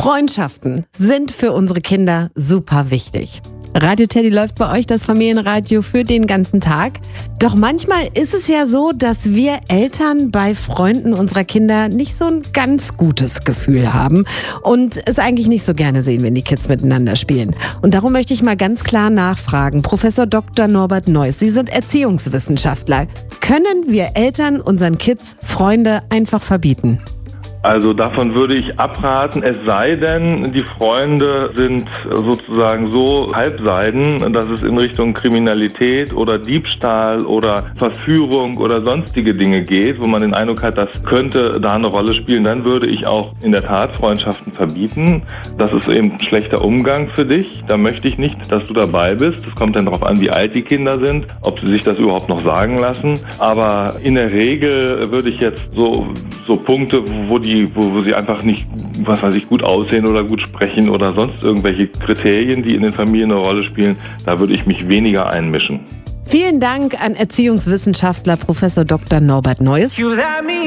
Freundschaften sind für unsere Kinder super wichtig. Radio Teddy läuft bei euch das Familienradio für den ganzen Tag. Doch manchmal ist es ja so, dass wir Eltern bei Freunden unserer Kinder nicht so ein ganz gutes Gefühl haben und es eigentlich nicht so gerne sehen, wenn die Kids miteinander spielen. Und darum möchte ich mal ganz klar nachfragen. Professor Dr. Norbert Neuss, Sie sind Erziehungswissenschaftler. Können wir Eltern unseren Kids Freunde einfach verbieten? Also davon würde ich abraten, es sei denn, die Freunde sind sozusagen so Halbseiden, dass es in Richtung Kriminalität oder Diebstahl oder Verführung oder sonstige Dinge geht, wo man den Eindruck hat, das könnte da eine Rolle spielen. Dann würde ich auch in der Tat Freundschaften verbieten. Das ist eben ein schlechter Umgang für dich. Da möchte ich nicht, dass du dabei bist. Es kommt dann darauf an, wie alt die Kinder sind, ob sie sich das überhaupt noch sagen lassen. Aber in der Regel würde ich jetzt so Punkte, wo sie einfach nicht, gut aussehen oder gut sprechen oder sonst irgendwelche Kriterien, die in den Familien eine Rolle spielen, da würde ich mich weniger einmischen. Vielen Dank an Erziehungswissenschaftler Professor Dr. Norbert Neuss.